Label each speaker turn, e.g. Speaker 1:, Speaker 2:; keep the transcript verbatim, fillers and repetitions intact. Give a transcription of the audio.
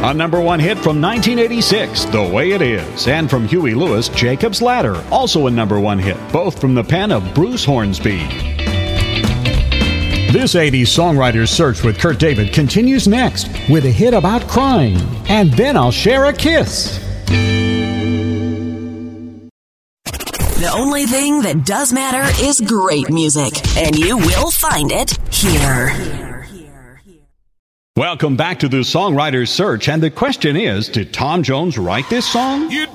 Speaker 1: A number one hit from nineteen eighty-six, The Way It Is. And from Huey Lewis, Jacob's Ladder, also a number one hit, both from the pen of Bruce Hornsby. This eighties Songwriters Search with Kurt David continues next with a hit about crying. And then I'll share a kiss.
Speaker 2: The only thing that does matter is great music, and you will find it here.
Speaker 1: Welcome back to the Songwriter's Search, and the question is, did Tom Jones write this song?
Speaker 3: You